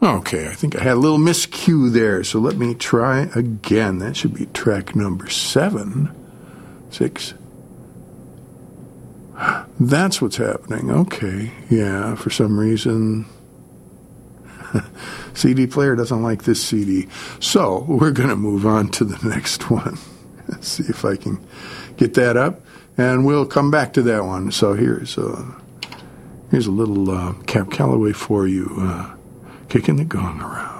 Okay, I think I had a little miscue there, so let me try again. That should be track number 7. 6. That's what's happening. Okay, yeah, for some reason CD player doesn't like this CD. So we're going to move on to the next one. Let's see if I can get that up, and we'll come back to that one. So here's a little Cab Calloway for you, kicking the gong around.